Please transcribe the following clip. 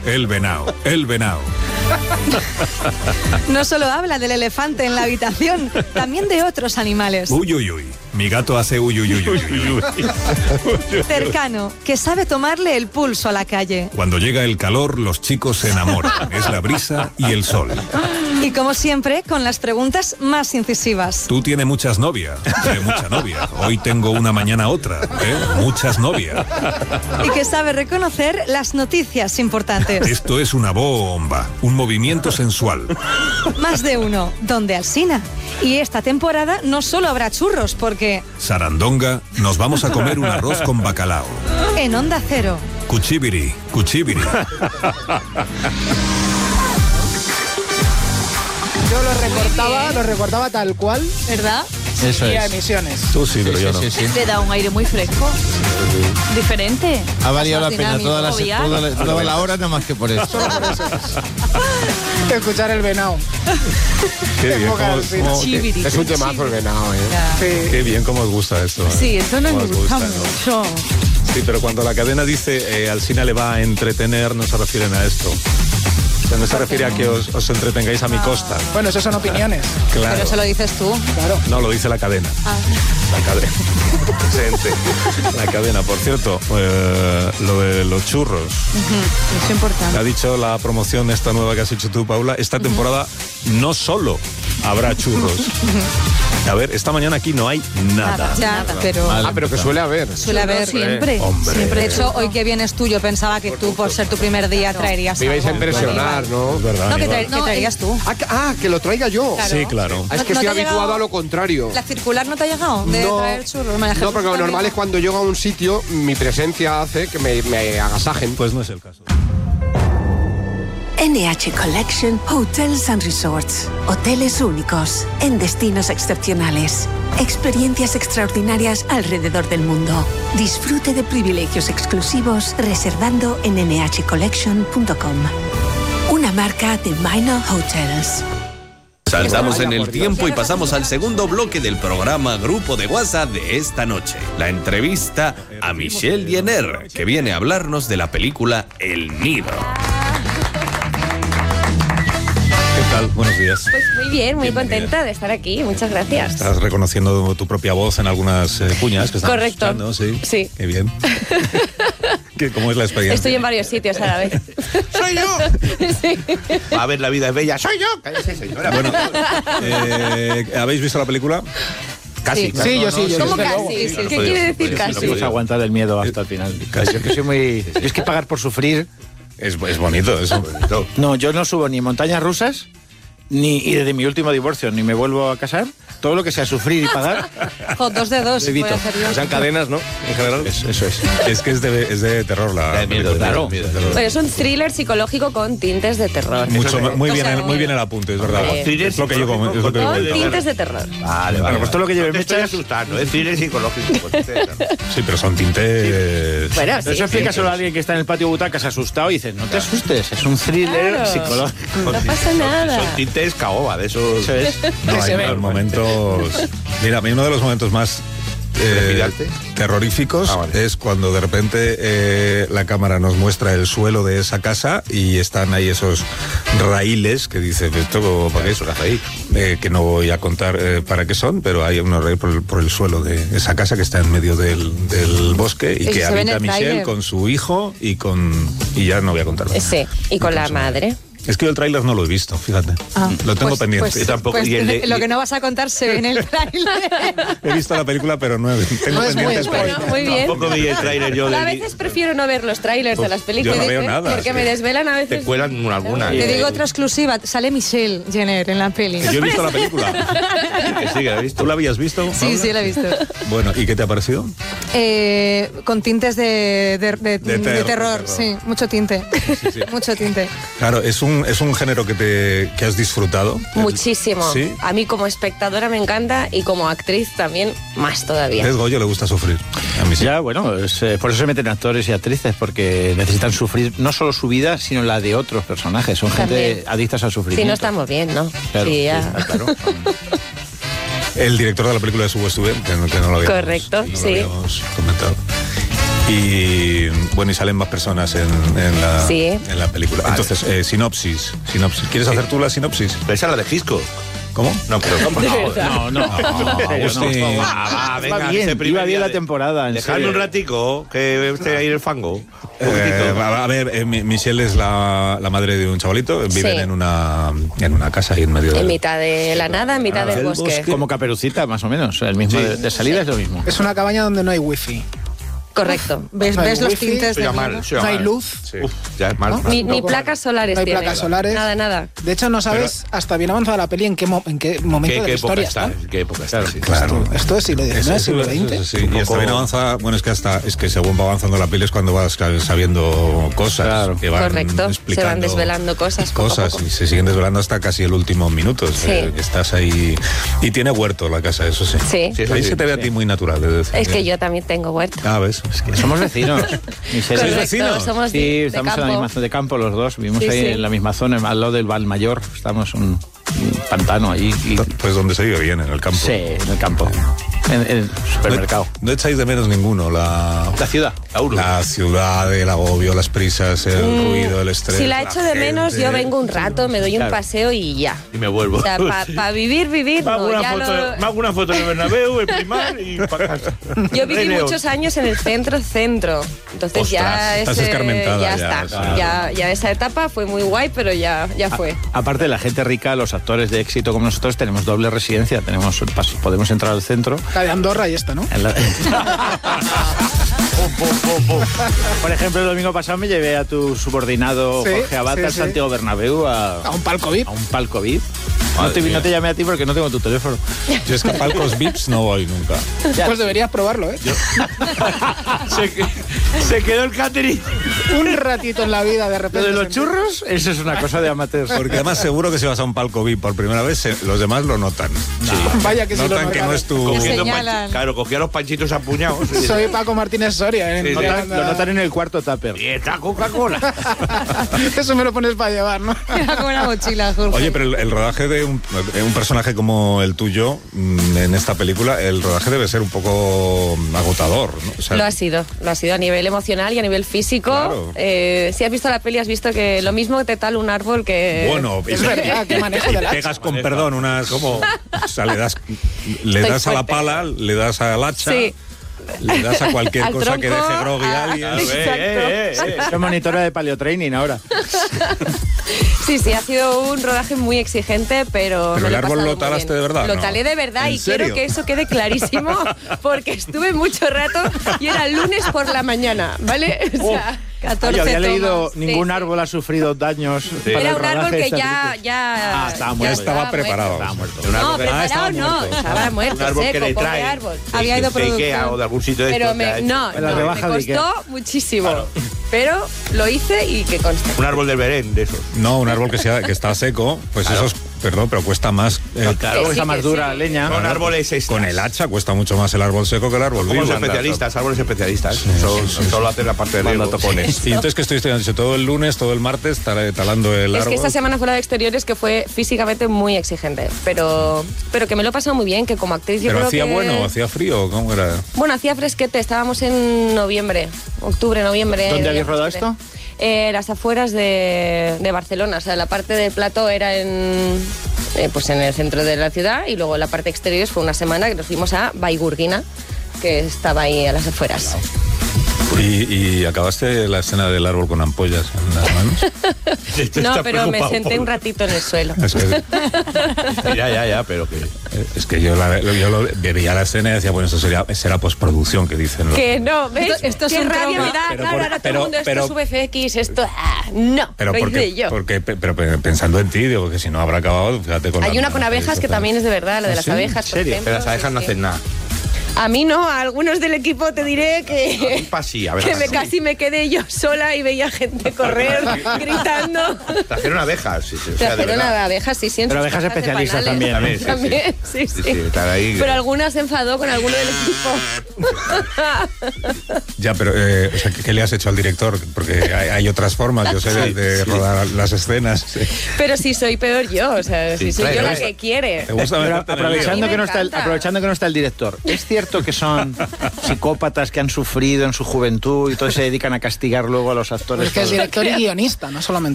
el venao, el venao. No solo habla del elefante en la habitación, también de otros animales. Uy, uy, uy. Mi gato hace uy, uy, uy, uy, uy, uy. Cercano, que sabe tomarle el pulso a la calle. Cuando llega el calor, los chicos se enamoran. Es la brisa y el sol. Y como siempre, con las preguntas más incisivas. Tú tienes muchas novias. Mucha novia. Hoy tengo una, mañana otra. Muchas novias. Y que sabe reconocer las noticias importantes. Esto es una bomba. Un movimiento sensual. Más de uno, donde Alsina. Y esta temporada no solo habrá churros, porque... Sarandonga, nos vamos a comer un arroz con bacalao. En Onda Cero. Cuchibiri, cuchibiri. Yo lo recortaba tal cual. ¿Verdad? Eso Y a es. emisiones. Tú sí, pero yo no. Le da un aire muy fresco. Diferente. Ha valido la Más pena dinámico, toda la hora, nada más que por eso. Escuchar el venao. Qué bien, Chibiri. Es un temazo el venao, ¿eh? Sí. qué bien cómo os gusta esto. Sí, eso nos Cómo os gusta gusta, ¿no? mucho. Sí, pero cuando la cadena dice Alsina le va a entretener, no se refieren a esto. O sea, no se refiere a que os entretengáis a mi costa. Bueno, eso son opiniones. Claro. Pero eso lo dices tú. Claro. No, lo dice la cadena. La cadena. Presente. La cadena. Por cierto, lo de los churros. Es importante. Ha dicho la promoción esta nueva que has hecho tú, Paula. Esta temporada no solo habrá churros. A ver, esta mañana aquí no hay nada. Ya, pero... Vale. Ah, pero que suele haber. Suele haber. Siempre. Hombre. Siempre. De hecho, hoy que vienes tú, yo pensaba que tú, por ser tu primer día, traerías Me ibais a algo. impresionar, ¿no? Es verdad. No, que Aníbal. traerías tú. Que lo traiga yo. Claro. Sí, claro. Es que ¿No estoy te ha habituado llegado a lo contrario. ¿La circular no te ha llegado de No. traer churros? No, porque lo normal es cuando llego a un sitio, mi presencia hace que me agasajen. Pues no es el caso. NH Collection Hotels and Resorts. Hoteles únicos, en destinos excepcionales. Experiencias extraordinarias alrededor del mundo. Disfrute de privilegios exclusivos reservando en nhcollection.com. Una marca de Minor Hotels. Saltamos en el tiempo y pasamos al segundo bloque del programa Grupo de WhatsApp de esta noche. La entrevista a Michelle Jenner, que viene a hablarnos de la película El Nido. ¿Qué tal? Buenos días. Pues muy bien, muy Bienvenida. contenta de estar aquí. Muchas gracias. Estás reconociendo tu propia voz en algunas cuñas que estamos Correcto. escuchando, ¿sí? Sí. Qué bien. ¿Cómo es la experiencia? Estoy en varios sitios a la vez. ¡Soy yo! Sí. Va a ver, la vida es bella. ¡Soy yo! Cállese, señora. Bueno, ¿habéis visto la película? Casi. Sí. Sí, yo sí. ¿Cómo desde luego. casi? Sí, ¿Qué quiere decir no casi? puedo. Aguantar el miedo hasta el final. Yo que soy muy... Es que pagar por sufrir... Es bonito, es bonito. No, yo no subo ni montañas rusas, y desde mi último divorcio, ni me vuelvo a casar. Todo lo que sea sufrir y pagar, Jo, 2 de 2. Evito. Voy a hacer yo. Sean cadenas, ¿no? En general. eso es. Es que es de terror la De miedo, película. claro. De terror. Bueno, es un thriller psicológico con tintes de terror. Mucho, muy, O bien, sea, muy bien el apunte, es verdad. Hombre. Es lo que yo Con tintes de terror. Vale, Bueno, pues todo lo que lleve No te estoy mechas... asustando, es thriller psicológico. Sí, pero son tintes... Bueno, sí. Eso explica solo a alguien que está en el patio butacas asustado y dices, no te asustes, es un thriller Claro. psicológico. No pasa nada. Son tintes caoba, de esos... Eso es. No, hay unos momentos... Mira, a mí uno de los momentos más ¿Trepidante? terroríficos vale. es cuando de repente la cámara nos muestra el suelo de esa casa y están ahí esos raíles que dicen, ¿esto para qué es? Que no voy a contar para qué son, pero hay unos raíles por el suelo de esa casa que está en medio del bosque y Eso que se ve en habita el Michelle tráiler. con su hijo y ya no voy a contar más. Sí, y con la madre. Es que yo el tráiler no lo he visto, fíjate. Lo tengo pendiente. Pues, Yo tampoco. pues Y el- lo que no vas a contar se ve en el tráiler. He visto la película, pero no tengo No es muy pendiente. spoiler. Bueno, muy bien. Tampoco vi el tráiler yo A del... veces prefiero no ver los trailers de las películas. yo no veo nada, Porque es me que desvelan a veces. Te cuelan alguna. Te digo otra exclusiva. Sale Michelle Jenner en la peli. Yo he visto la película. Que sí, que la he visto. ¿Tú la habías visto? Sí, Paula? sí, la he visto. Bueno, ¿y qué te ha parecido? Con tintes de terror, terror, sí, mucho tinte. sí. Mucho tinte. Claro, es un género que has disfrutado. Muchísimo. Sí. A mí como espectadora me encanta y como actriz también más todavía. Es Goyo, le gusta sufrir. A mí sí. Ya, bueno, por eso se meten actores y actrices, porque necesitan sufrir no solo su vida, sino la de otros personajes. Son gente También. adictas al Si sufrimiento. no estamos bien, ¿no? Claro, Sí, ya. sí, claro. El director de la película es Hugo Estubén, que no lo habíamos, Correcto, no lo sí. habíamos comentado. Y bueno, y salen más personas en la película. Vale. Entonces, sinopsis. ¿Quieres hacer tú la sinopsis? Esa es la de Gisco. ¿Cómo? No, pero No. Agustín. Venga, iba bien la temporada. Dejadme un ratico, que esté ahí en el fango. A ver, Michelle es la madre de un chavalito. Viven en una casa ahí en medio En mitad de la nada, en mitad del bosque. Como Caperucita, más o menos. El mismo de salida es lo mismo. Es una cabaña donde no hay wifi. Correcto. ¿Ves, No hay ves los wifi, tintes de no miedo? hay luz. Sí. Ya es mal. Ni placas solares No hay tiene. placas solares. Nada. De hecho, no sabes hasta bien avanzada la peli en qué momento de la historia está. ¿Qué época está? Sí. Claro. Esto es siglo XIX, siglo XX. Sí, y está bien avanzada. Bueno, es que según va avanzando la peli es cuando vas sabiendo cosas que van Correcto. explicando. Se van desvelando cosas. Poco a poco. Y se siguen desvelando hasta casi el último minuto. Sí. Estás ahí. Y tiene huerto la casa, eso sí. Sí. Ahí se te ve a ti muy natural. Es que yo también tengo huerto. ¿Ves? Es que Somos vecinos. Correcto, vecinos? somos Sí, de estamos campo. en la misma zona de campo los dos. Vivimos Sí, ahí sí. en la misma zona, al lado del Valmayor. Estamos en un pantano ahí. Pues donde se vive bien, en el campo. Sí, en el campo. En el supermercado. No echáis de menos ninguno la ciudad. La ciudad, el agobio, las prisas, el ruido, el estrés. Si la echo de menos, yo vengo un rato, me doy un paseo y ya. Y me vuelvo. O sea, para vivir, Me hago no, una ya foto, lo... me hago una foto en el Bernabéu, en Primar y para casa. Yo viví Rey León. muchos años en el centro. Entonces Ostras, ya estás ese, escarmentada ya ya, está. claro. Ya esa etapa fue muy guay, pero ya fue. Aparte, la gente rica, los actores de éxito como nosotros, tenemos doble residencia. Podemos entrar al centro. La de Andorra y esta, ¿no? Por ejemplo, el domingo pasado me llevé a tu subordinado Sí, Jorge Abad al sí. Santiago Bernabéu A un palco VIP. a un palco VIP. No te llamé a ti porque no tengo tu teléfono. Yo es que a palcos VIPs no voy nunca. Pues deberías probarlo, ¿eh? Se quedó el catering. Un ratito en la vida, de Lo repente. de los churros, eso es una cosa de amateurs. Porque además seguro que si vas a un palco VIP por primera vez, los demás lo notan. Vaya que sí lo Notan que no es tu... Señalan. Claro, cogía los panchitos a puñados. Soy Paco Martínez Soria, ¿eh? Sí, Lo notan en el cuarto tupper. Y está Coca-Cola. Eso me lo pones para llevar, ¿no? Era como una mochila, Jorge. Oye, pero el rodaje de un personaje como el tuyo en esta película, el rodaje debe ser un poco agotador, ¿no? O sea, Lo ha sido a nivel emocional y a nivel físico. Claro. Si has visto la peli, has visto que lo mismo te tala un árbol que... bueno, Es verdad, qué manejo del hacha. pegas con perdón unas como, o sea, le das a la fuerte. pala, le das al hacha, Sí. le das a cualquier Al cosa que tronco, deje groggy a alguien. Exacto. Soy monitora de paleotraining ahora. Sí, ha sido un rodaje muy exigente, pero... Pero me el lo he árbol pasado lo muy talaste bien. de verdad, Lo ¿no? talé de verdad ¿En y serio? quiero que eso quede clarísimo, porque estuve mucho rato y era lunes por la mañana, ¿vale? O sea, 14 Yo había leído, tomas. ningún Sí, sí. árbol ha sufrido daños. para Era el un árbol rodaje de que esta ya... película. Ya Estaba muerto. estaba preparado. Estaba muerto. No, preparado no, estaba muerto, Un árbol que seco, le pobre trae. árbol. Había ido de Ikea producción. o de algún sitio de Pero estos, me la rebaja de Ikea. costó muchísimo. Pero lo hice y que conste. Un árbol del Belén, de esos. No, un árbol que está seco, pues eso es, perdón, pero cuesta más. Claro, Que sí, esa más que dura, sí. leña. Con árboles extras. Con el hacha cuesta mucho más el árbol seco que el árbol Como vivo. los especialistas, árboles especialistas. Solo hacen la parte de Manda riego. topones. Y entonces que estoy estudiando todo el lunes, todo el martes, talando el Es árbol. que esta semana fuera de exteriores que fue físicamente muy exigente, pero que me lo he pasado muy bien, que como actriz yo Pero creo hacía que... bueno, hacía frío, ¿cómo era? Bueno, hacía fresquete, estábamos en octubre, noviembre. ¿Dónde habéis rodado esto? Las afueras de Barcelona, o sea, la parte del plató era pues en el centro de la ciudad y luego la parte exterior fue una semana que nos fuimos a Baigurguina, que estaba ahí a las afueras. ¿Y acabaste la escena del árbol con ampollas en las manos? No, pero me senté un ratito en el suelo. Ya, pero que... Es que yo veía la escena y decía, bueno, esto será postproducción, que dicen. Que no, ¿ves? Esto es Qué un rabia trauma. me da, Pero claro, ahora todo el mundo, esto es VFX, esto... no, Pero lo hice yo. pero pensando en ti, digo que si no habrá acabado, fíjate con Hay una con abejas que también es de verdad, la de las abejas, por ejemplo. Pero las abejas no Sí, hacen nada. A mí no, a algunos del equipo te diré que... Sí, casi me quedé yo sola y veía gente correr, gritando. Trajeron abejas, sí. O sea, de Trajeron verdad. a abejas, sí, Pero abejas especialistas también. También, sí. Están ahí. Pero alguna se enfadó con alguno del equipo. Ya, pero, o sea, ¿qué le has hecho al director? Porque hay otras formas, yo sé, de rodar las escenas. Sí. Pero si soy peor yo, o sea, si soy yo la que quiere. ¿Te gusta Pero meterte en el lío? aprovechando A mí que me no está encanta. aprovechando que no está el director, ¿es cierto cierto que son psicópatas que han sufrido en su juventud y todos se dedican a castigar luego a los actores? Es que es director y guionista, no solamente